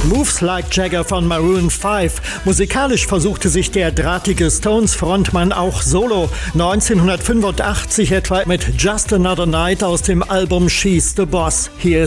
Moves Like Jagger von Maroon 5. Musikalisch versuchte sich der drahtige Stones-Frontmann auch solo. 1985 etwa mit Just Another Night aus dem Album She's the Boss. Hier